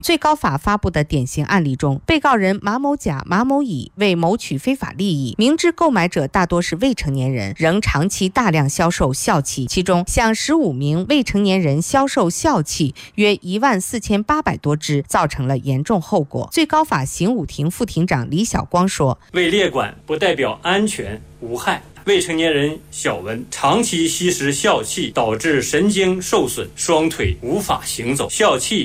最高法发布的典型案例中，被告人马某甲、马某乙为谋取非法利益，明知购买者大多是未成年人，仍长期大量销售笑气，其中向15名未成年人销售笑气约14800多支，造成了严重后果。最高法刑务庭副庭长李晓光说：“ 未列管不代表安全无害。未成年人小文长期吸食笑气，导致神经受损，双腿无法行走。笑气